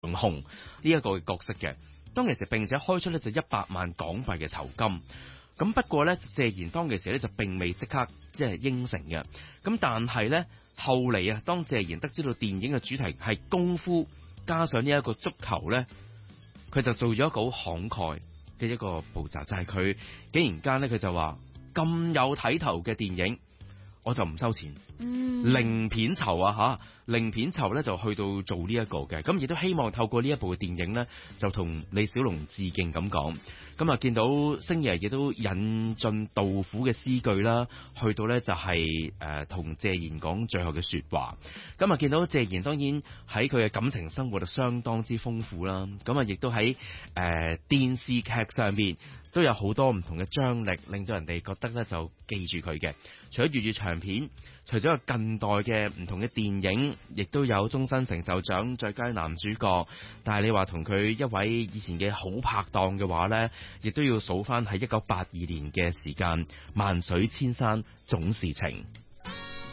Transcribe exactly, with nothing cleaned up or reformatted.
長虹呢一個角色嘅。當其時並且開出呢就一百萬港幣嘅酬金。咁不過呢，謝賢當其時呢就並未即刻即係應承嘅。咁但係呢，後嚟啊，當謝賢得知到電影嘅主題係功夫加上呢一個足球呢，佢就做咗一個好慷慨嘅一個步驟，就係、是、佢竟然間呢，佢就話咁有睇頭嘅電影，我就唔收錢， 嗯， 零片酬啊吓，零片酬咧就去到做呢一個嘅，咁亦都希望透過呢一部嘅電影咧，就同李小龍致敬咁講。咁啊，見到星爺亦都引進杜甫嘅詩句啦，去到咧就係誒同謝賢講最後嘅說話。咁啊，見到謝賢當然喺佢嘅感情生活就相當之豐富啦。咁啊，亦都喺誒、呃、電視劇上面都有好多唔同嘅張力，令到人哋覺得咧就記住佢嘅。除咗粵語長片，除咗有近代嘅唔同嘅電影，亦都有終身成就獎最佳男主角。但係你話同佢一位以前嘅好拍檔嘅話呢，亦都要數翻喺一九八二年嘅時間，萬水千山總是情。